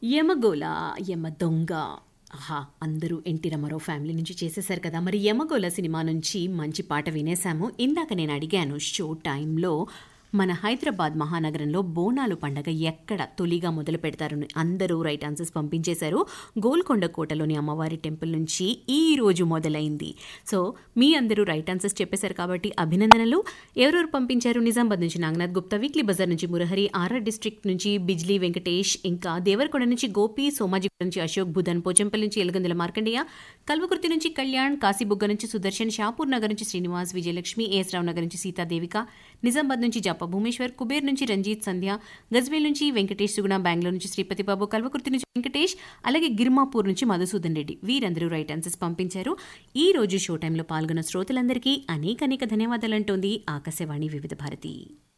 యమగోళ, యమ దొంగ. ఆహా! అందరూ ఎన్టీ రామారావు ఫ్యామిలీ నుంచి చేసేశారు కదా! మరి 'యమగోళ' సినిమా నుంచి మంచి పాట వినేశాము. ఇందాక నేను అడిగాను షో టైంలో మన హైదరాబాద్ మహానగరంలో బోనాలు పండగ ఎక్కడ తొలిగా మొదలు పెడతారని అందరూ రైట్ ఆన్సర్స్ పంపించేశారు. గోల్కొండ కోటలోని అమ్మవారి టెంపుల్ నుంచి ఈ రోజు మొదలైంది. సో మీ అందరూ రైట్ ఆన్సర్స్ చెప్పేశారు కాబట్టి అభినందనలు. ఎవరెవరు పంపించారు? నిజామాబాద్ నుంచి నాగనాథ్ గుప్తా, వీక్లీ బజార్ నుంచి మురహరి, ఆర్ఆర్ డిస్ట్రిక్ట్ నుంచి బిజ్లీ వెంకటేష్, ఇంకా దేవరకొండ నుంచి గోపి, సోమాజిగూడ నుంచి అశోక్ భూధన్, పోచంపల్లి నుంచి ఎలగందుల మార్కండేయ, కల్వకుర్తి నుంచి కళ్యాణ్, కాశీబుగ్గ నుంచి సుదర్శన్, షాపూర్ నగర్ నుంచి శ్రీనివాస్, విజయలక్ష్మి, ఏఎస్ రావు నగర్ నుంచి సీతాదేవిక, నిజామాబాద్ నుంచి జప్ప భూమేశ్వర్, కుబేర్ నుంచి రంజిత్ సంధ్య, గజ్వేల్ నుంచి వెంకటేష్ సుగుణ, బెంగళూరు నుంచి శ్రీపతి బాబు, కల్వకుర్తి నుంచి వెంకటేష్, అలాగే గిర్మాపూర్ నుంచి మధుసూదన్ రెడ్డి. వీరందరూ రైట్ ఆన్సర్స్ పంపించారు. ఈ రోజు షో టైంలో పాల్గొన్న శ్రోతలందరికీ అనేక ధన్యవాదాలంటోంది ఆకాశవాణి వివిధ భారతి.